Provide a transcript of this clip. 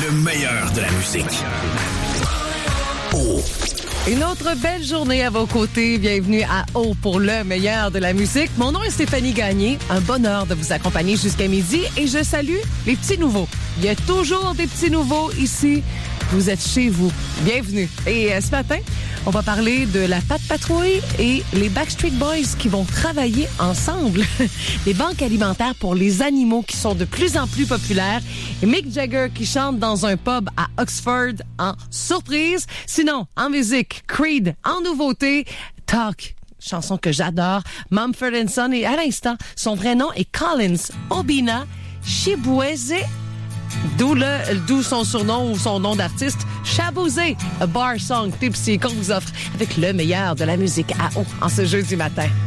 Le meilleur de la musique. Oh. Une autre belle journée à vos côtés. Bienvenue à O pour le meilleur de la musique. Mon nom est Stéphanie Gagné. Un bonheur de vous accompagner jusqu'à midi et je salue les petits nouveaux. Il y a toujours des petits nouveaux ici. Vous êtes chez vous. Bienvenue. Et ce matin, on va parler de la Pat Patrouille et les Backstreet Boys qui vont travailler ensemble. Les banques alimentaires pour les animaux qui sont de plus en plus populaires. Et Mick Jagger qui chante dans un pub à Oxford en surprise. Sinon, en musique, Creed en nouveauté, Talk. Chanson que j'adore. Mumford & Son et à l'instant, son vrai nom est Collins Obinna Chibueze. D'où son surnom ou son nom d'artiste, Shabouzé, a bar song tipsy qu'on vous offre avec le meilleur de la musique à eau en ce jeudi matin.